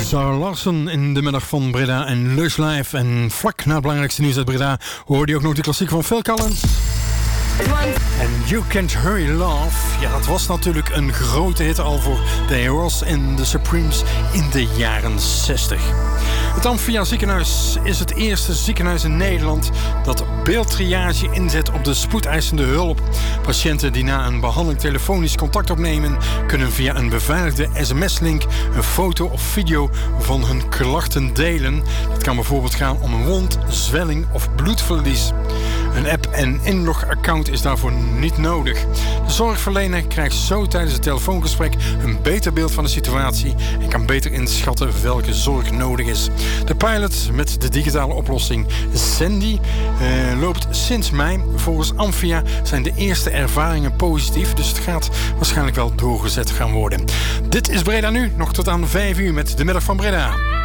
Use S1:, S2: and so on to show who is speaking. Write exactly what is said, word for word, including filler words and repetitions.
S1: Zara Larsson in de middag van Breda en Lush Live. En vlak na het belangrijkste nieuws uit Breda hoorde je ook nog de klassiek van Phil Collins. En You Can't Hurry Love, ja, dat was natuurlijk een grote hit al voor de Heroes en de Supremes in de jaren zestig. Het Amphia ziekenhuis is het eerste ziekenhuis in Nederland dat beeldtriage inzet op de spoedeisende hulp. Patiënten die na een behandeling telefonisch contact opnemen, kunnen via een beveiligde sms-link een foto of video van hun klachten delen. Het kan bijvoorbeeld gaan om een wond, zwelling of bloedverlies. Een app en inlogaccount is daarvoor niet nodig. De zorgverlener krijgt zo tijdens het telefoongesprek een beter beeld van de situatie en kan beter inschatten welke zorg nodig is. De pilot met de digitale oplossing Sandy eh, loopt sinds mei. Volgens Amphia zijn de eerste ervaringen positief, dus het gaat waarschijnlijk wel doorgezet gaan worden. Dit is Breda Nu, nog tot aan vijf uur met de middag van Breda.